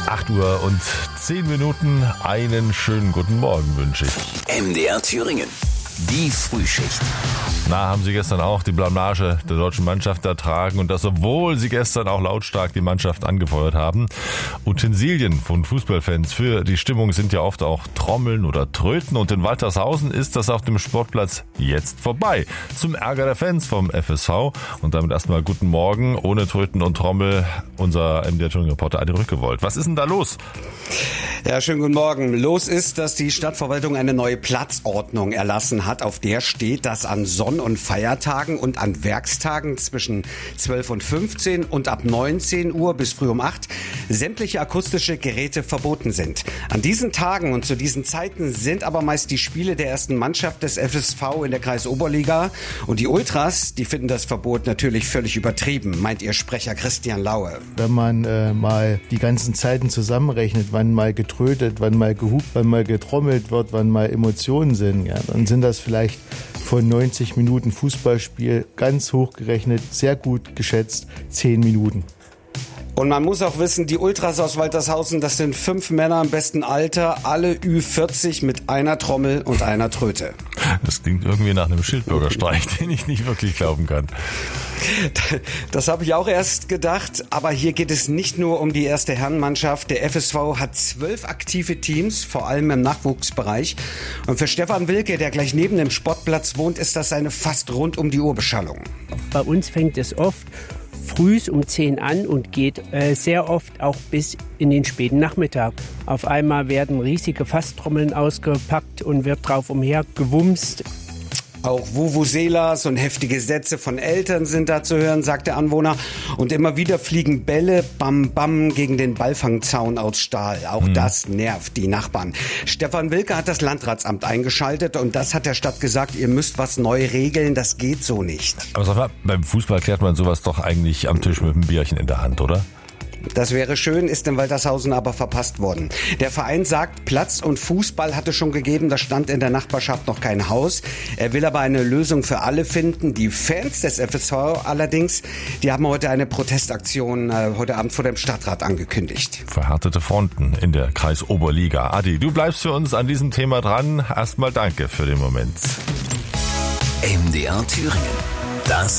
8:10. Einen schönen guten Morgen wünsche ich. MDR Thüringen. Die Frühschicht. Haben Sie gestern auch die Blamage der deutschen Mannschaft ertragen und das, obwohl Sie gestern auch lautstark die Mannschaft angefeuert haben. Utensilien von Fußballfans für die Stimmung sind ja oft auch Trommeln oder Tröten und in Waltershausen ist das auf dem Sportplatz jetzt vorbei. Zum Ärger der Fans vom FSV und damit erstmal guten Morgen, ohne Tröten und Trommel, unser MDR Thüringen-Reporter Adi Rückewold. Was ist denn da los? Ja, schönen guten Morgen. Los ist, dass die Stadtverwaltung eine neue Platzordnung erlassen hat, auf der steht, dass an Sonn- und Feiertagen und an Werkstagen zwischen 12 und 15 und ab 19 Uhr bis früh um 8 sämtliche akustische Geräte verboten sind. An diesen Tagen und zu diesen Zeiten sind aber meist die Spiele der ersten Mannschaft des FSV in der Kreisoberliga und die Ultras, die finden das Verbot natürlich völlig übertrieben, meint ihr Sprecher Christian Laue. Wenn man mal die ganzen Zeiten zusammenrechnet, wann mal getrötet, wann mal gehupt, wann mal getrommelt wird, wann mal Emotionen sind, ja, dann sind das vielleicht von 90 Minuten Fußballspiel ganz hochgerechnet, sehr gut geschätzt, 10 Minuten. Und man muss auch wissen, die Ultras aus Waltershausen, das sind 5 Männer im besten Alter, alle Ü40 mit einer Trommel und einer Tröte. Das klingt irgendwie nach einem Schildbürgerstreik, den ich nicht wirklich glauben kann. Das habe ich auch erst gedacht, aber hier geht es nicht nur um die erste Herrenmannschaft. Der FSV hat 12 aktive Teams, vor allem im Nachwuchsbereich. Und für Stefan Wilke, der gleich neben dem Sportplatz wohnt, ist das eine fast rund um die Uhr Beschallung. Bei uns fängt es oft frühs um 10 an und geht sehr oft auch bis in den späten Nachmittag. Auf einmal werden riesige Fasstrommeln ausgepackt und wird drauf umher gewumst. Auch Vuvuzelas und heftige Sätze von Eltern sind da zu hören, sagt der Anwohner. Und immer wieder fliegen Bälle, bam, bam, gegen den Ballfangzaun aus Stahl. Auch das nervt die Nachbarn. Stefan Wilke hat das Landratsamt eingeschaltet und das hat der Stadt gesagt, ihr müsst was neu regeln, das geht so nicht. Aber sag mal, beim Fußball klärt man sowas doch eigentlich am Tisch mit einem Bierchen in der Hand, oder? Das wäre schön, ist in Waltershausen aber verpasst worden. Der Verein sagt, Platz und Fußball hatte schon gegeben, da stand in der Nachbarschaft noch kein Haus. Er will aber eine Lösung für alle finden. Die Fans des FSV allerdings, die haben heute eine Protestaktion heute Abend vor dem Stadtrat angekündigt. Verhärtete Fronten in der Kreisoberliga. Adi, du bleibst für uns an diesem Thema dran. Erstmal danke für den Moment. MDR Thüringen. Das